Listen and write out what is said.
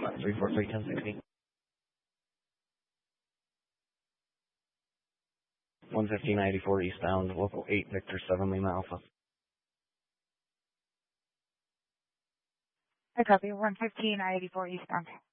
343-1060. 115-94 eastbound, local 8, Victor 7 Lima Alpha. I copy. 115-I-84 eastbound.